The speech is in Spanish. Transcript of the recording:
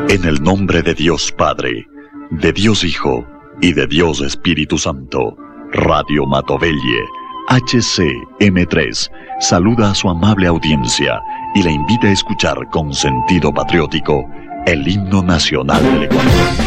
En el nombre de Dios Padre, de Dios Hijo y de Dios Espíritu Santo, Radio Matovelle, HCM3, saluda a su amable audiencia y le invita a escuchar con sentido patriótico el himno nacional del Ecuador.